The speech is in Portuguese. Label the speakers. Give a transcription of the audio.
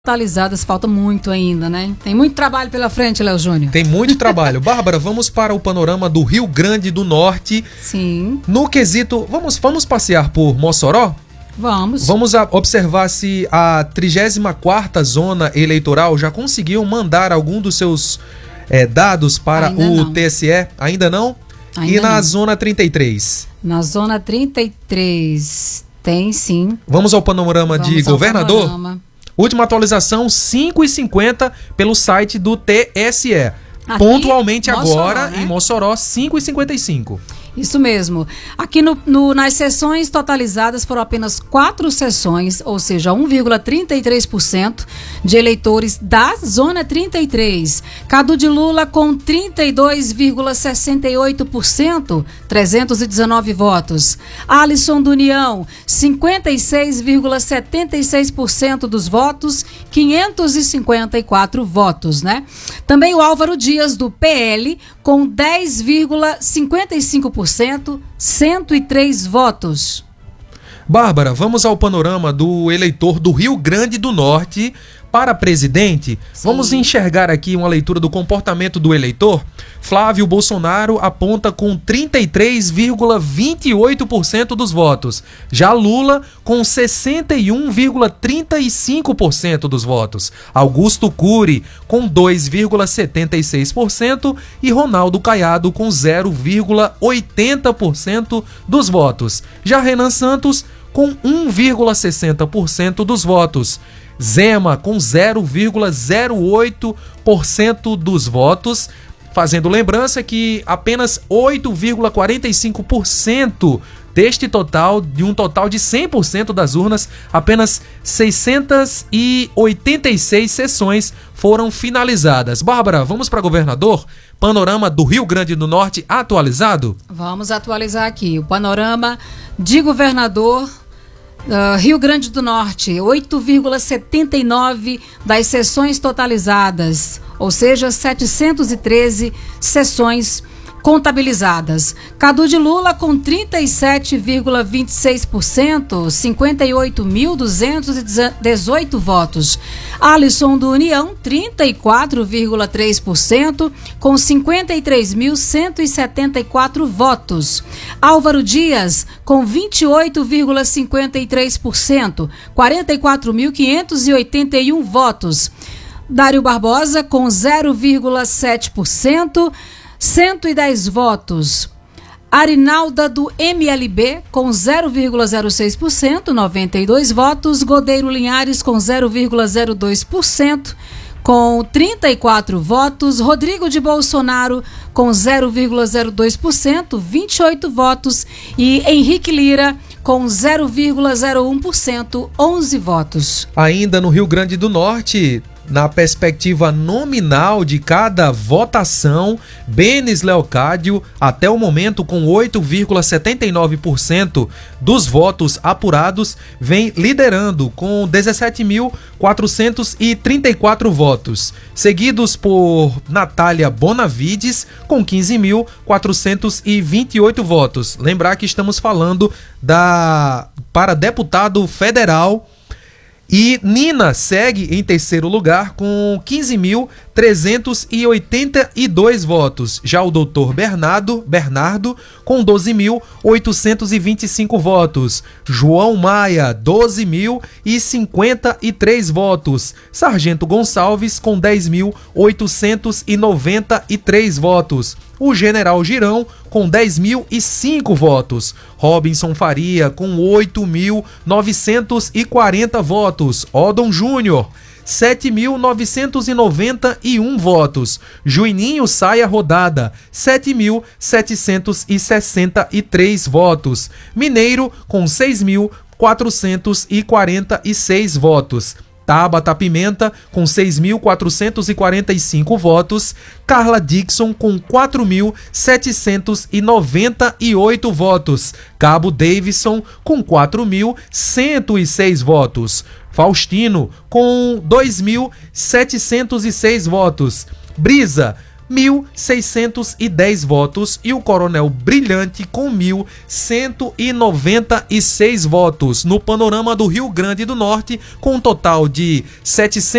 Speaker 1: Atualizadas, falta muito ainda, né? Tem muito trabalho pela frente, Léo Júnior.
Speaker 2: Tem muito trabalho. Bárbara, vamos para o panorama do Rio Grande do Norte.
Speaker 1: Sim.
Speaker 2: No quesito, vamos passear por Mossoró?
Speaker 1: Vamos.
Speaker 2: Vamos observar se a 34ª Zona Eleitoral já conseguiu mandar algum dos seus dados para
Speaker 1: Ainda
Speaker 2: o
Speaker 1: não.
Speaker 2: TSE. Ainda não?
Speaker 1: Ainda
Speaker 2: E na
Speaker 1: não.
Speaker 2: Zona 33?
Speaker 1: Na Zona 33 tem, sim.
Speaker 2: Vamos ao panorama de
Speaker 1: Vamos ao
Speaker 2: governador?
Speaker 1: panorama.
Speaker 2: Última atualização, 5h50 pelo site do TSE.
Speaker 1: Aqui,
Speaker 2: Pontualmente
Speaker 1: Mossoró,
Speaker 2: agora,
Speaker 1: né?
Speaker 2: em Mossoró, 5h55.
Speaker 1: Isso mesmo. Aqui nas sessões totalizadas foram apenas 4 sessões, ou seja, 1,33% de eleitores da Zona 33. Cadu de Lula com 32,68%, 319 votos. Alisson do União, 56,76% dos votos, 554 votos, né? Também o Álvaro Dias, do PL, com 10,55%, 103 votos.
Speaker 2: Bárbara, vamos ao panorama do eleitor do Rio Grande do Norte para presidente.
Speaker 1: Sim.
Speaker 2: Vamos enxergar aqui uma leitura do comportamento do eleitor. Flávio Bolsonaro aponta com 33,28% dos votos. Já Lula com 61,35% dos votos. Augusto Cury com 2,76% e Ronaldo Caiado com 0,80% dos votos. Já Renan Santos com 1,60% dos votos. Zema com 0,08% dos votos, fazendo lembrança que apenas 8,45% deste total, de um total de 100% das urnas, apenas 686 sessões foram finalizadas. Bárbara, vamos para governador? Panorama do Rio Grande do Norte atualizado?
Speaker 1: Vamos atualizar aqui o panorama de governador. Rio Grande do Norte, 8,79% das sessões totalizadas, ou seja, 713 sessões contabilizadas. Cadu de Lula com 37,26%, 58.218 votos. Alisson do União, 34,3%, com 53.174 votos. Álvaro Dias, com 28,53%, 44.581 votos. Dário Barbosa, com 0,7%, 110 votos. Arinalda do MLB com 0,06%, 92 votos. Godeiro Linhares com 0,02%, com 34 votos. Rodrigo de Bolsonaro com 0,02%, 28 votos. E Henrique Lira com 0,01%, 11 votos.
Speaker 2: Ainda no Rio Grande do Norte, na perspectiva nominal de cada votação, Benes Leocádio, até o momento com 8,79% dos votos apurados, vem liderando com 17.434 votos, seguidos por Natália Bonavides com 15.428 votos. Lembrar que estamos falando para deputado federal. E Nina segue em terceiro lugar com 15.382 votos. Já o doutor Bernardo com 12.825 votos. João Maia, 12.053 votos. Sargento Gonçalves com 10.893 votos. O General Girão com 10.005 votos. Robinson Faria com 8.940 votos. Odon Júnior, 7.991 votos. Juninho Saia Rodada, 7.763 votos. Mineiro com 6.446 votos. Tabata Pimenta com 6.445 votos, Carla Dixon com 4.798 votos, Cabo Davidson com 4.106 votos, Faustino com 2.706 votos, Brisa 1.610 votos e o Coronel Brilhante com 1.196 votos. No panorama do Rio Grande do Norte, com um total de